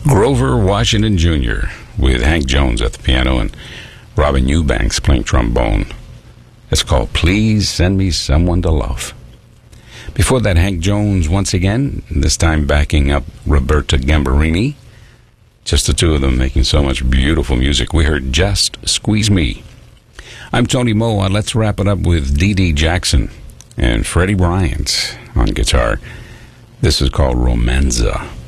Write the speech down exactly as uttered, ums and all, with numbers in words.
Grover Washington Junior with Hank Jones at the piano and Robin Eubanks playing trombone. It's called Please Send Me Someone to Love. Before that, Hank Jones once again, this time backing up Roberta Gambarini. Just the two of them making so much beautiful music. We heard Just Squeeze Me. I'm Tony Moa. Let's wrap it up with Dee Dee Jackson and Freddie Bryant on guitar. This is called Romanza.